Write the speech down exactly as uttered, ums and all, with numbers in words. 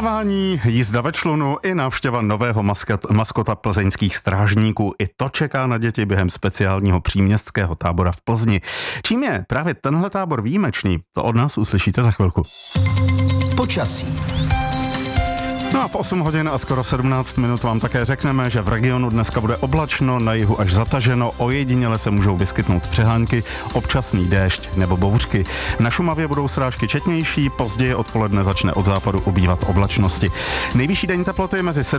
Plavání, jízda ve člunu i návštěva nového maskot, maskota plzeňských strážníků. I to čeká na děti během speciálního příměstského tábora v Plzni. Čím je právě tenhle tábor výjimečný, to od nás uslyšíte za chvilku. Počasí. No a v osm hodin a skoro sedmnáct minut vám také řekneme, že v regionu dneska bude oblačno, na jihu až zataženo, ojediněle se můžou vyskytnout přehánky, občasný déšť nebo bouřky. Na Šumavě budou srážky četnější, později odpoledne začne od západu ubývat oblačnosti. Nejvyšší denní teploty mezi